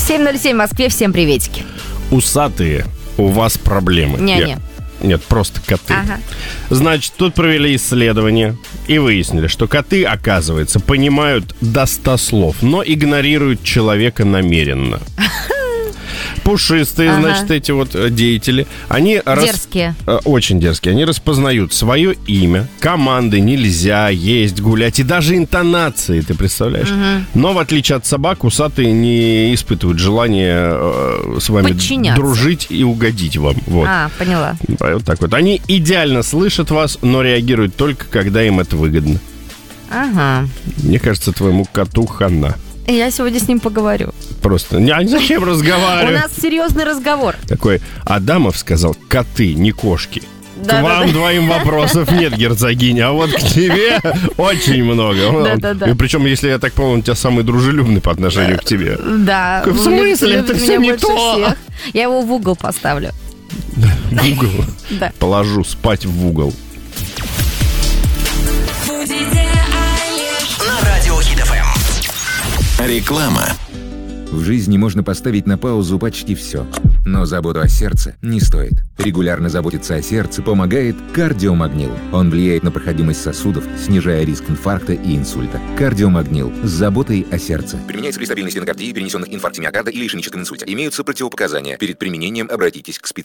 7:07 в Москве. Всем приветики. Усатые, у вас проблемы. Нет, просто коты. Ага. Значит, тут провели исследование и выяснили, что коты, оказывается, понимают до 100 слов, но игнорируют человека намеренно. Пушистые, значит, эти вот деятели. Они дерзкие. Очень дерзкие. Они распознают свое имя, команды «нельзя», «есть», «гулять» и даже интонации, ты представляешь? Но, в отличие от собак, усатые не испытывают желания с вами дружить и угодить вам. Вот. Поняла. Вот так вот. Они идеально слышат вас, но реагируют только, когда им это выгодно. Ага. Мне кажется, твоему коту хана. Я сегодня с ним поговорю. Просто, зачем разговаривать? У нас серьезный разговор. Такой, Адамов сказал, коты, не кошки. К вам двоим вопросов нет, герцогиня, а вот к тебе очень много. И причем, если я так понял, он у тебя самый дружелюбный по отношению к тебе. Да. В смысле? Это все не то. Я его в угол поставлю. В угол? Да. Положу спать в угол. На радио Хит ФМ. Реклама. В жизни можно поставить на паузу почти все. Но заботу о сердце не стоит. Регулярно заботиться о сердце помогает кардиомагнил. Он влияет на проходимость сосудов, снижая риск инфаркта и инсульта. Кардиомагнил с заботой о сердце. Применяется при стабильной стенокардии, перенесенных инфаркте миокарда или ишемическом инсульте. Имеются противопоказания. Перед применением обратитесь к специалисту.